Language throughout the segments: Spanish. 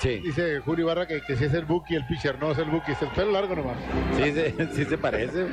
Sí. Dice Julio Ibarra que si es el Buki, el pitcher, no es el Buki, es el pelo largo nomás. Sí se parece.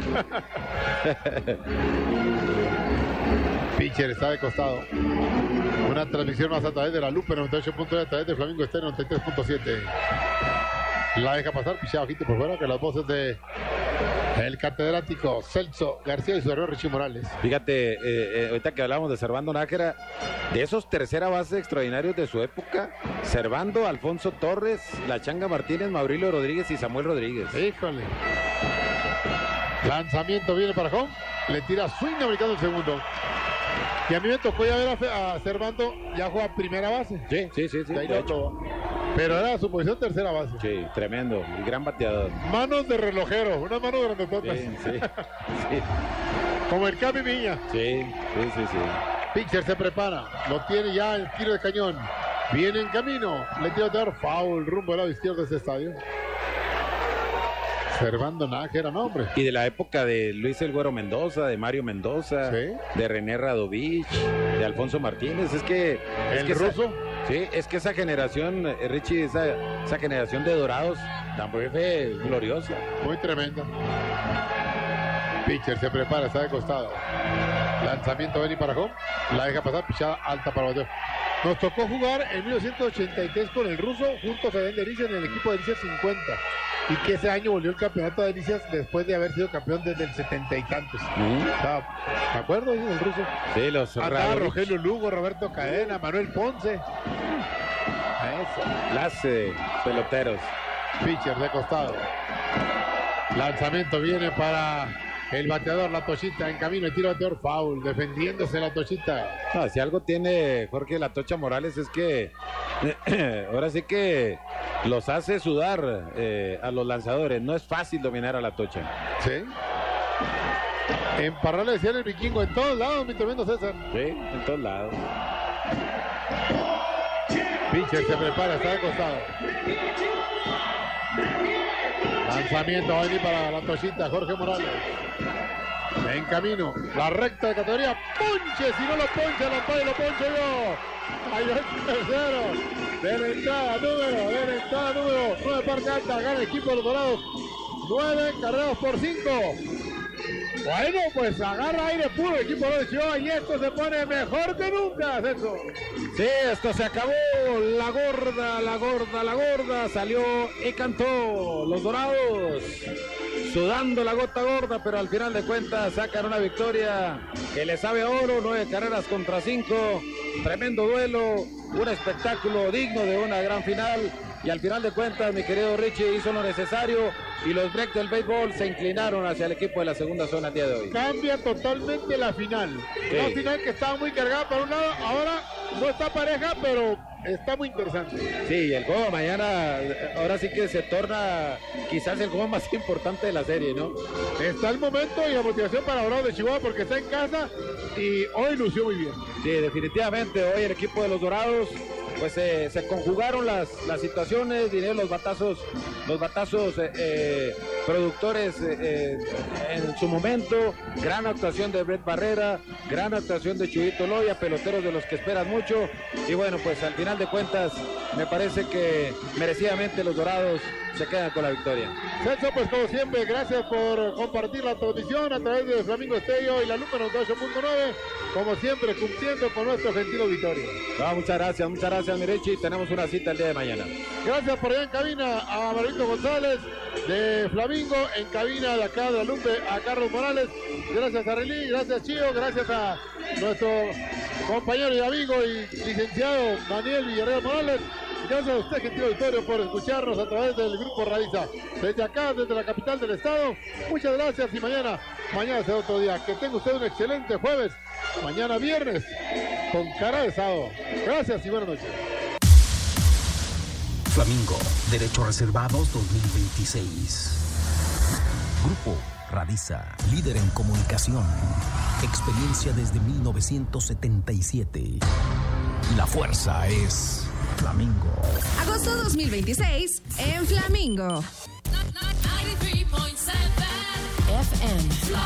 Pitcher está de costado. Una transmisión más a través de la Lupe 98.9, a través de Flamingo Estéreo 93.7. La deja pasar, pichado quito por fuera, que las voces de el catedrático Celso García y su error Richie Morales. Fíjate, ahorita que hablamos de Servando Nájera, de esos tercera base extraordinarios de su época, Servando, Alfonso Torres, La Changa Martínez, Maurilio Rodríguez y Samuel Rodríguez. Híjole. Lanzamiento viene para home, le tira swing americano el segundo. Y a mí me tocó ya ver a Servando ya juega primera base. Sí. De ahí De lo hecho. probó. Pero era su posición tercera base. Sí, tremendo, y gran bateador. Manos de relojero, unas manos grandototas. Sí. Como el Cami Miña. Sí. Pitcher se prepara, lo tiene ya el tiro de cañón. Viene en camino, le tira de dar foul rumbo al lado izquierdo de este estadio. Servando Nájera, no, hombre. Y de la época de Luis El Güero Mendoza, de Mario Mendoza, Sí. de René Radovich, de Alfonso Martínez, es que ruso. Sí, es que esa generación, Richie, esa generación de dorados también fue gloriosa. Muy tremenda. Pitcher se prepara, está de costado. Lanzamiento Benny para home. La deja pasar, pichada alta para bateo. Nos tocó jugar en 1983 con el ruso juntos a Ben Delicias en el equipo de Delicias 50. Y que ese año volvió el campeonato de Delicias después de haber sido campeón desde el 70 y tantos. ¿Me acuerdo? El ruso. Sí, los Andaba Rogelio Lugo, Roberto Cadena, Manuel Ponce. Clase peloteros. Pitcher de costado. Lanzamiento viene para el bateador, la Tochita en camino, el tiro bateador foul, defendiéndose la Tochita. No, si algo tiene Jorge La Tocha Morales es que ahora sí que los hace sudar a los lanzadores. No es fácil dominar a La Tocha. Sí. En Parral decían el vikingo, en todos lados, mi tremendo César. Sí, en todos lados. Pitcher se prepara, está de costado. Lanzamiento va a venir para la Tochita, Jorge Morales. En camino, la recta de categoría. Ponche, si no lo poncha, lo poncho yo. Ahí va el tercero. De la entrada número 9 Parque Alta, gana el equipo de los Dorados. 9 carreras por 5. Bueno, pues agarra aire puro el equipo de Chihuahua y esto se pone mejor que nunca, Celso. Sí, esto se acabó. La gorda salió y cantó. Los Dorados sudando la gota gorda, pero al final de cuentas sacan una victoria que le sabe a oro. 9 carreras contra 5. Tremendo duelo, un espectáculo digno de una gran final. Y al final de cuentas, mi querido Richie hizo lo necesario y los Breaks del béisbol se inclinaron hacia el equipo de la segunda zona el día de hoy. Cambia totalmente la final. Sí. Una final que estaba muy cargada para un lado, ahora no está pareja, pero está muy interesante. Sí, el juego mañana, ahora sí que se torna quizás el juego más importante de la serie, ¿no? Está el momento y la motivación para Dorados de Chihuahua porque está en casa y hoy lució muy bien. Sí, definitivamente hoy el equipo de los Dorados pues se conjugaron las situaciones, diré, los batazos productores en su momento. Gran actuación de Brett Barrera, gran actuación de Chuyito Loya, peloteros de los que esperan mucho. Y bueno, pues al final de cuentas me parece que merecidamente los Dorados se quedan con la victoria. Celso, pues como siempre, gracias por compartir la transmisión a través de Flamingo Estéreo y la Lupa 98.9, como siempre cumpliendo con nuestro gentil auditorio. No, muchas gracias mi Richie, tenemos una cita el día de mañana. Gracias por allá en cabina a Marito González de Flamingo, en cabina de acá de la Lupe a Carlos Morales, gracias a Relí, gracias Chío, gracias a nuestro compañero y amigo y licenciado Daniel Villarreal Morales. Gracias a usted, gentil auditorio, por escucharnos a través del Grupo Radiza. Desde acá, desde la capital del estado, muchas gracias y mañana será otro día. Que tenga usted un excelente jueves. Mañana viernes, con cara de sábado. Gracias y buenas noches. Flamingo, Derechos Reservados 2026. Grupo Radiza, líder en comunicación. Experiencia desde 1977. La fuerza es Flamingo. Agosto 2026 en Flamingo. FM.